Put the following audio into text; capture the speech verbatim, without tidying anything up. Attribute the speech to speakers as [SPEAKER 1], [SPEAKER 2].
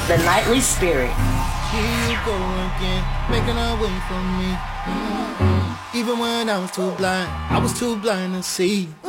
[SPEAKER 1] The Nightly Spirit.
[SPEAKER 2] Here you go again, making a way from me. Mm-hmm. Even when I was too blind, I was too blind to see.